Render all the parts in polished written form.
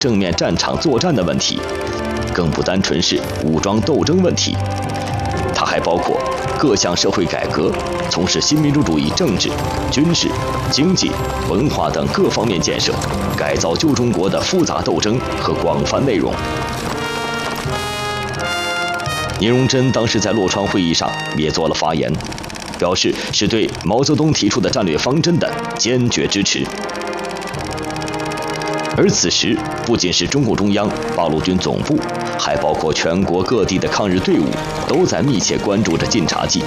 正面战场作战的问题，更不单纯是武装斗争问题，它还包括各项社会改革，从事新民主主义政治、军事、经济、文化等各方面建设，改造旧中国的复杂斗争和广泛内容。聂荣臻当时在洛川会议上也做了发言，表示是对毛泽东提出的战略方针的坚决支持。而此时，不仅是中共中央、八路军总部，还包括全国各地的抗日队伍，都在密切关注着晋察冀，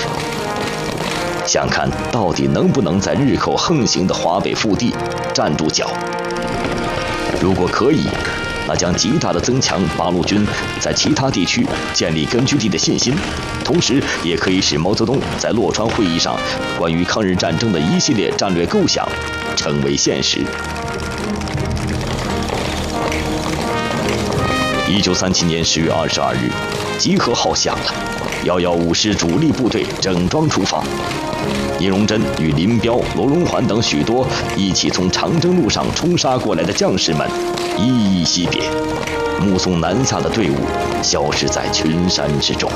想看到底能不能在日寇横行的华北腹地站住脚。如果可以，那将极大地增强八路军在其他地区建立根据地的信心，同时也可以使毛泽东在洛川会议上关于抗日战争的一系列战略构想成为现实。1937年10月22日，集合号响了，115师主力部队整装出发。聂荣臻与林彪、罗荣桓等许多一起从长征路上冲杀过来的将士们一一惜别，目送南下的队伍消失在群山之中。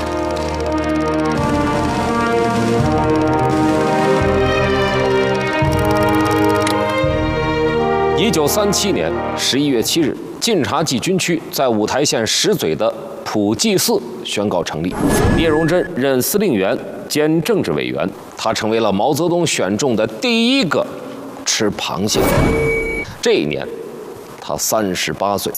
1937年11月7日，晋察冀军区在五台县石嘴的普济寺宣告成立，聂荣臻任司令员兼政治委员，他成为了毛泽东选中的第一个吃螃蟹的人。这一年，他38岁。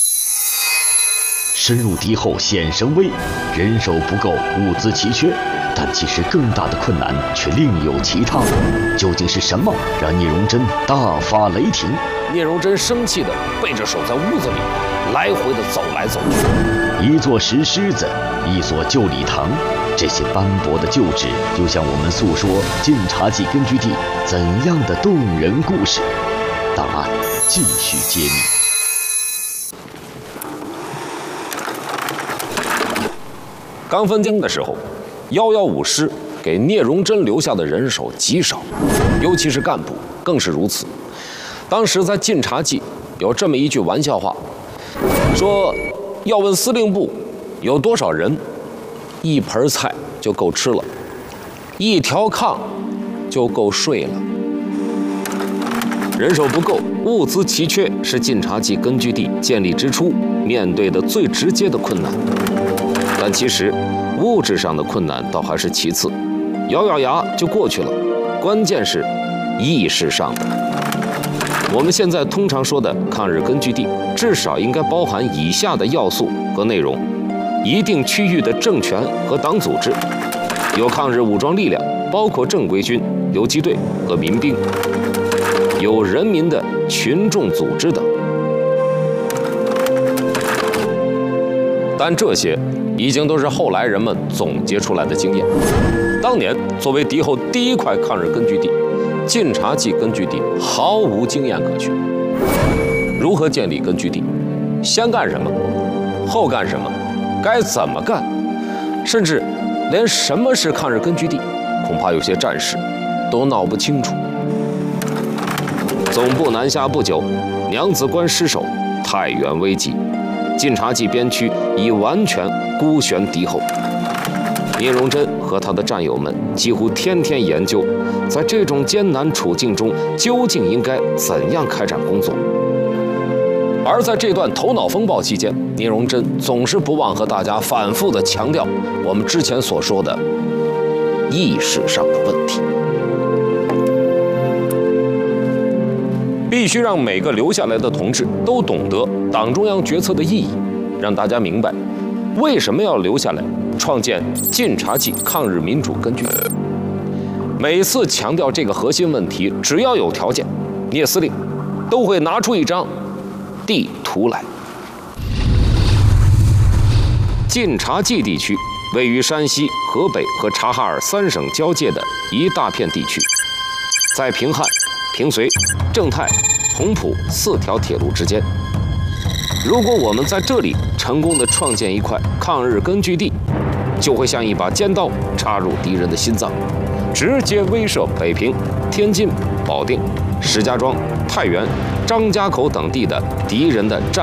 深入敌后显神威，人手不够，物资奇缺，但其实更大的困难却另有其他。究竟是什么让聂荣臻大发雷霆？ 聂荣臻生气地背着手在屋子里来回地走来走去。 一座石狮子，一所旧礼堂，这些斑驳的旧址，就向我们诉说晋察冀根据地怎样的动人故事。答案继续揭秘。 刚分疆的时候，115师给聂荣臻留下的人手极少，尤其是干部更是如此。当时在晋察冀有这么一句玩笑话，说要问司令部有多少人，一盆菜就够吃了，一条炕就够睡了。人手不够，物资奇缺，是晋察冀根据地建立之初面对的最直接的困难。但其实物质上的困难倒还是其次，咬咬牙就过去了。关键是意识上的。我们现在通常说的抗日根据地，至少应该包含以下的要素和内容：一定区域的政权和党组织，有抗日武装力量，包括正规军、游击队和民兵，有人民的群众组织等。但这些已经都是后来人们总结出来的经验。当年作为敌后第一块抗日根据地，晋察冀根据地毫无经验可循。如何建立根据地？先干什么？后干什么？该怎么干？甚至连什么是抗日根据地，恐怕有些战士都闹不清楚。总部南下不久，娘子关失守，太原危急，晋察冀边区已完全孤悬敌后。聂荣臻和他的战友们几乎天天研究，在这种艰难处境中究竟应该怎样开展工作。而在这段头脑风暴期间，聂荣臻总是不忘和大家反复地强调我们之前所说的意识上的问题。必须让每个留下来的同志都懂得党中央决策的意义，让大家明白为什么要留下来创建晋察冀抗日民主根据地。每次强调这个核心问题，只要有条件，聂司令都会拿出一张地图来。晋察冀地区位于山西、河北和察哈尔3省交界的一大片地区，在平汉、平绥、正太、同蒲4条铁路之间。如果我们在这里成功地创建一块抗日根据地，就会像一把尖刀插入敌人的心脏，直接威慑北平、天津、保定、石家庄、太原、张家口等地的敌人的战